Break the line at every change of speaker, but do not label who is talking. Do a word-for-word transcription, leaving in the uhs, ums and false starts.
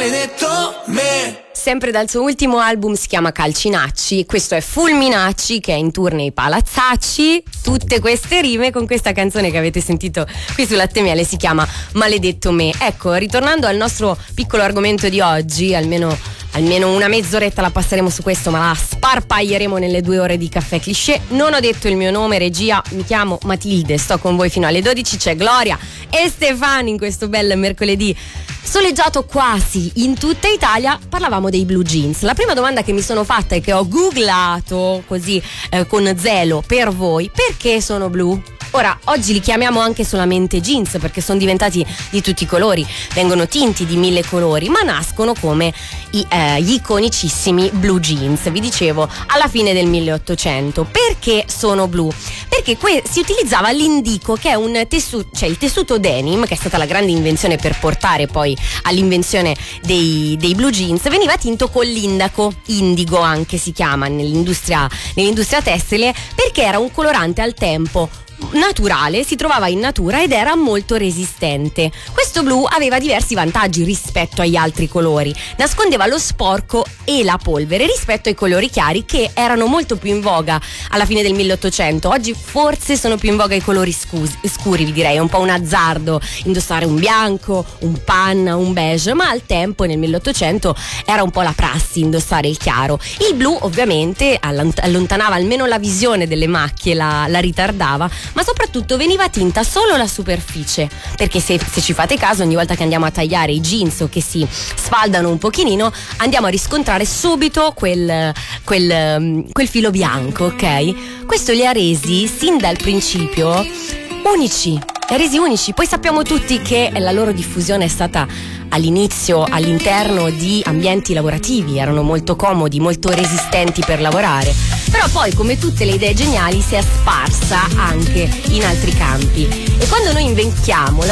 maledetto me.
Sempre dal suo ultimo album, si chiama Calcinacci. Questo è Fulminacci, che è in tour nei palazzacci. Tutte queste rime con questa canzone che avete sentito qui su Latte Miele, si chiama Maledetto me. Ecco, ritornando al nostro piccolo argomento di oggi, almeno almeno una mezz'oretta la passeremo su questo, ma la sparpaglieremo nelle due ore di Caffè Cliché. Non ho detto il mio nome, regia, mi chiamo Matilde, sto con voi fino alle dodici. C'è Gloria e Stefano in questo bel mercoledì soleggiato quasi in tutta Italia. Parlavamo dei blue jeans. La prima domanda che mi sono fatta e che ho googlato così eh, con zelo per voi: perché sono blu? Ora, oggi li chiamiamo anche solamente jeans perché sono diventati di tutti i colori, vengono tinti di mille colori, ma nascono come i, eh, gli iconicissimi blue jeans. Vi dicevo, alla fine del milleottocento. Perché sono blu? Perché que- si utilizzava l'indico, che è un tessuto, cioè il tessuto denim, che è stata la grande invenzione per portare poi all'invenzione dei, dei blue jeans, veniva tinto con l'indaco, indigo anche si chiama nell'industria, nell'industria tessile, perché era un colorante al tempo naturale, si trovava in natura ed era molto resistente. Questo blu aveva diversi vantaggi rispetto agli altri colori: nascondeva lo sporco e la polvere rispetto ai colori chiari, che erano molto più in voga alla fine del milleottocento. Oggi forse sono più in voga i colori scus- scuri, vi direi, è un po' un azzardo indossare un bianco, un panna, un beige, ma al tempo nel milleottocento era un po' la prassi indossare il chiaro. Il blu ovviamente allontanava almeno la visione delle macchie, la, la ritardava, ma soprattutto veniva tinta solo la superficie, perché se, se ci fate caso, ogni volta che andiamo a tagliare i jeans o che si sfaldano un pochino, andiamo a riscontrare subito quel, quel, quel filo bianco, ok? Questo li ha resi sin dal principio unici, li ha resi unici. Poi sappiamo tutti che la loro diffusione è stata all'inizio all'interno di ambienti lavorativi, erano molto comodi, molto resistenti per lavorare, però poi, come tutte le idee geniali, si è sparsa anche in altri campi. E quando noi inventiamo la